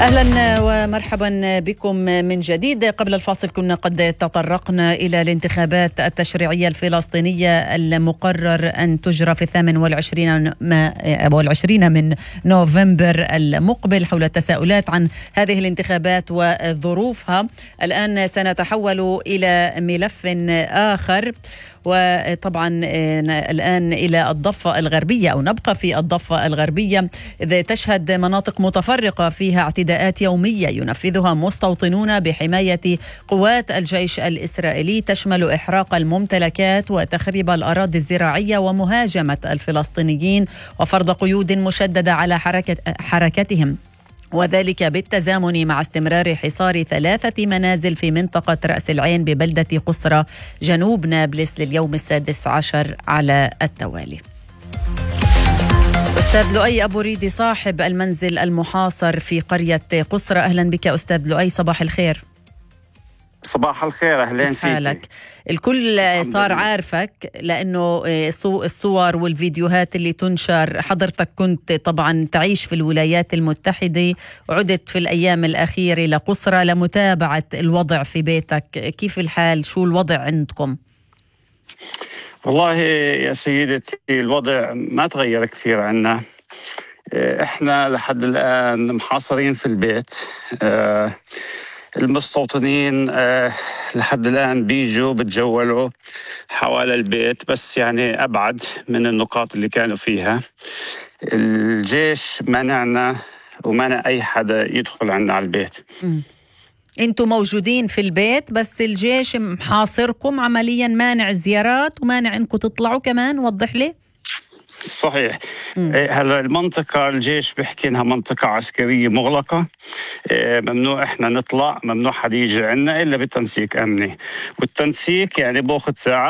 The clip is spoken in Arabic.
أهلا ومرحبا بكم من جديد. قبل الفاصل كنا قد تطرقنا إلى الانتخابات التشريعية الفلسطينية المقرر أن تجرى في 28 من نوفمبر المقبل، حول التساؤلات عن هذه الانتخابات وظروفها. الآن سنتحول إلى ملف آخر، وطبعا الآن إلى الضفة الغربية، أو نبقى في الضفة الغربية، إذ تشهد مناطق متفرقة فيها اعتداءات يومية ينفذها مستوطنون بحماية قوات الجيش الإسرائيلي، تشمل إحراق الممتلكات وتخريب الأراضي الزراعية ومهاجمة الفلسطينيين وفرض قيود مشددة على حركتهم، وذلك بالتزامن مع استمرار حصار 3 منازل في منطقة رأس العين ببلدة قصرى جنوب نابلس لليوم ال16 على التوالي. أستاذ لؤي أبو ريدي صاحب المنزل المحاصر في قرية قصرى، أهلا بك أستاذ لؤي، صباح الخير. صباح الخير، أهلين فيك. الكل صار عارفك لأنه الصور والفيديوهات اللي تنشر، حضرتك كنت طبعا تعيش في الولايات المتحدة، وعدت في الأيام الأخيرة لقصرى لمتابعة الوضع في بيتك. كيف الحال؟ شو الوضع عندكم؟ والله يا سيدتي الوضع ما تغير كثير عنا. احنا لحد الآن محاصرين في البيت. المستوطنين لحد الآن بيجوا بتجولوا حوالي البيت، بس يعني أبعد من النقاط اللي كانوا فيها. الجيش منعنا ومنع أي حدا يدخل عنا على البيت. انتم موجودين في البيت بس الجيش محاصركم عمليا، مانع الزيارات ومانع انكم تطلعوا كمان. وضح لي. صحيح. هلا المنطقة الجيش بيحكي انها منطقة عسكرية مغلقة، ممنوع احنا نطلع، ممنوع حد يجي عنا الا بتنسيق امني، والتنسيق يعني باخذ ساعة.